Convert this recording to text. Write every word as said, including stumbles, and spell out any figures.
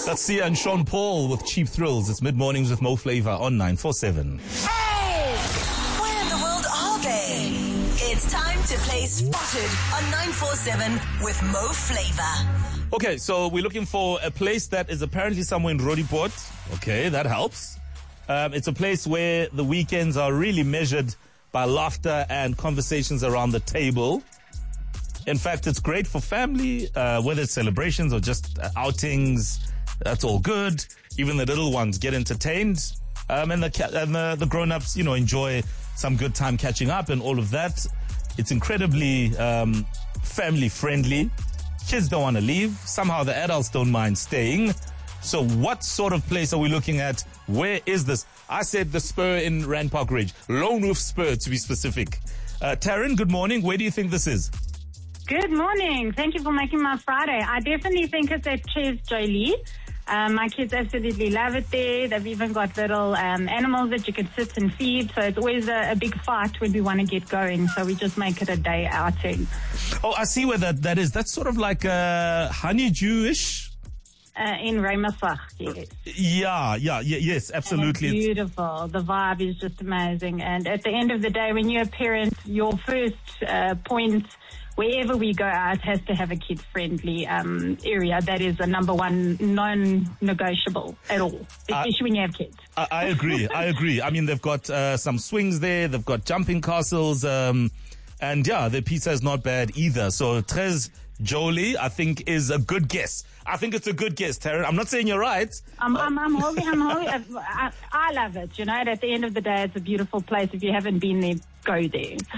That's Sia and Sean Paul with Cheap Thrills. It's Mid-Mornings with Mo Flava on nine four seven. Where in the world are they? It's time to play Spotted on nine four seven with Mo Flava. Okay, so we're looking for a place that is apparently somewhere in Roodepoort. Okay, that helps. Um, it's a place where the weekends are really measured by laughter and conversations around the table. In fact, it's great for family, uh, whether it's celebrations or just uh, outings. That's all good. Even the little ones get entertained. Um, and the, ca- and the, the grown-ups, you know, enjoy some good time catching up and all of that. It's incredibly um, family-friendly. Kids don't want to leave. Somehow the adults don't mind staying. So what sort of place are we looking at? Where is this? I said the Spur in Rand Park Ridge. Lone Wolf Spur, to be specific. Uh, Taryn, good morning. Where do you think this is? Good morning. Thank you for making my Friday. I definitely think it's at Ches Jolie. Um, my kids absolutely love it there. They've even got little um, animals that you can sit and feed. So it's always a, a big fight when we want to get going. So we just make it a day outing. Oh, I see where that, that is. That's sort of like uh, honeydew-ish. Uh, in Reymersach, yes. Yeah, yeah, yeah, yes, absolutely. And it's beautiful. The vibe is just amazing. And at the end of the day, when you're a parent, your first uh, point, wherever we go out, has to have a kid-friendly um, area. That is a number one non-negotiable at all, especially uh, when you have kids. I, I agree. I agree. I mean, they've got uh, some swings there. They've got jumping castles. Um, and yeah, the pizza is not bad either. So Tres Jolie, I think, is a good guess. I think it's a good guess, Taryn. I'm not saying you're right. I'm, I'm, I'm holding, I'm holding, I, I love it. You know, at the end of the day, it's a beautiful place. If you haven't been there, go there.